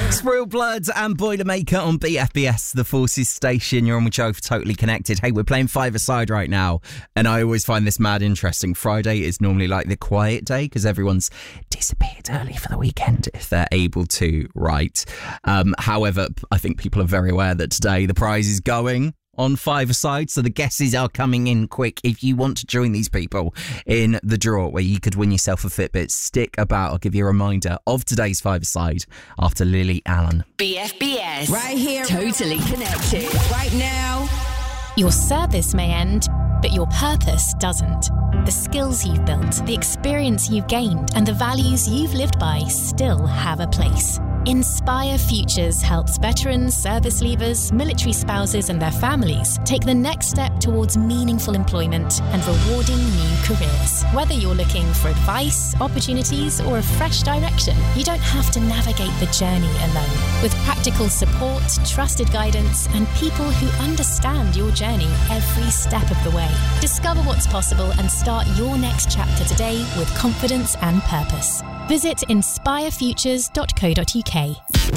Real Blood and Boilermaker on BFBS, the Forces station. You're on with Joe for Totally Connected. Hey, we're playing five-a-side right now, and I always find this mad interesting. Friday is normally like the quiet day because everyone's disappeared early for the weekend if they're able to, right? However, I think people are very aware that today the prize is going on five-a-side, so the guesses are coming in quick. If you want to join these people in the draw where you could win yourself a Fitbit, stick about. I'll give you a reminder of today's five-a-side after Lily Allen. BFBS. Right here. Totally Connected. Right now. Your service may end, but your purpose doesn't. The skills you've built, the experience you've gained, and the values you've lived by still have a place. Inspire Futures helps veterans, service leavers, military spouses and their families take the next step towards meaningful employment and rewarding new careers. Whether you're looking for advice, opportunities or a fresh direction, you don't have to navigate the journey alone. With practical support, trusted guidance and people who understand your journey every step of the way. Discover what's possible and start your next chapter today with confidence and purpose. Visit inspirefutures.co.uk.